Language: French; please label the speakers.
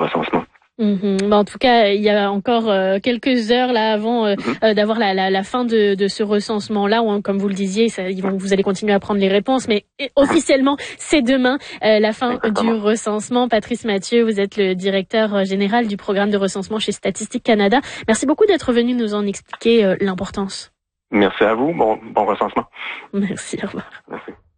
Speaker 1: recensement.
Speaker 2: En tout cas, il y a encore quelques heures là avant d'avoir la fin de ce recensement-là, où, comme vous le disiez, vous allez continuer à prendre les réponses, mais officiellement, c'est demain la fin du recensement. Patrice Mathieu, vous êtes le directeur général du programme de recensement chez Statistique Canada. Merci beaucoup d'être venu nous en expliquer l'importance.
Speaker 1: Merci à vous. Bon recensement.
Speaker 2: Merci, au revoir.
Speaker 1: Merci.